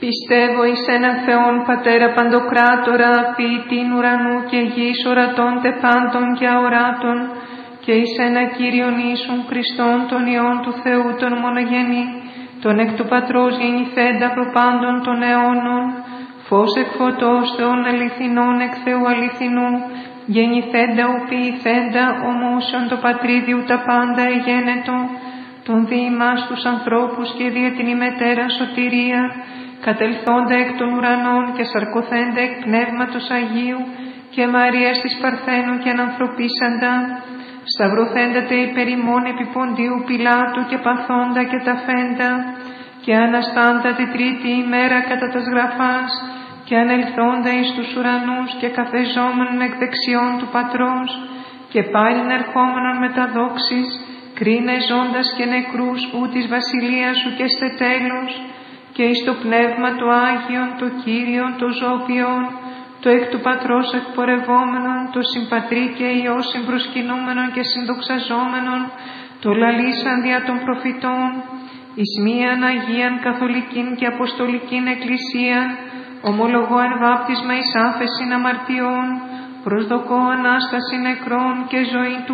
Πιστεύω εις έναν Θεόν Πατέρα Παντοκράτορα, ποιητήν ουρανού και γης, ορατών τε πάντων και αοράτων, και εις ένα Κύριον Ιησούν Χριστόν, τον Υιόν του Θεού, τον μονογενή, τον εκ του Πατρός γεννηθέντα προπάντων των αιώνων, φως εκ φωτός, Θεών αληθινών, εκ Θεού αληθινού, γεννηθέντα οποιηθέντα, ομούσιον το Πατρίδιου τα πάντα εγένετο, τον δι' ημάς τους ανθρώπους και δια την ημετέρα σωτηρία, κατελθόντα εκ των ουρανών και σαρκωθέντα εκ Πνεύματος Αγίου και Μαρίας της Παρθένου και ανανθρωπίσαντα, σταυρωθέντα τε υπερ ημών επί Ποντίου Πιλάτου και παθόντα και ταφέντα, και αναστάντα τη τρίτη ημέρα κατά τας γραφάς, και ανελθόντα εις τους ουρανούς και καθεζόμενον εκ δεξιών του Πατρός, και πάλιν ερχόμενον με τα δόξης, κρίνε ζώντας και νεκρούς ου της βασιλείας σου και στε τέλος, και εις το Πνεύμα το Άγιον, το Κύριον, το Ζωοποιόν, το εκ του Πατρός εκπορευόμενον, το συμπατρί και Υιό συμπροσκυνούμενον και συνδοξαζόμενον, το λαλήσαν δια των προφητών, εις μίαν Αγίαν Καθολικήν και Αποστολικήν Εκκλησίαν, ομολογώ εν βάπτισμα εις άφεσιν αμαρτιών, προσδοκώ Ανάσταση νεκρών και ζωή του